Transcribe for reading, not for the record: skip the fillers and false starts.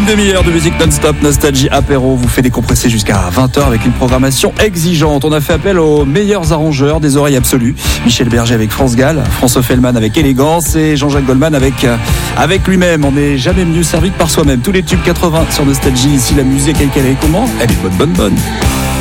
demi-heure de musique non-stop, nostalgie apéro vous fait décompresser jusqu'à 20h avec une programmation exigeante. On a fait appel aux meilleurs arrangeurs des oreilles absolues. Michel Berger avec France Gall, François Fellman avec élégance et Jean-Jacques Goldman avec lui-même. On n'est jamais mieux servi que par soi-même. Tous les tubes 80 sur Nostalgie. Ici, la musique, elle est comment ? Elle est bonne.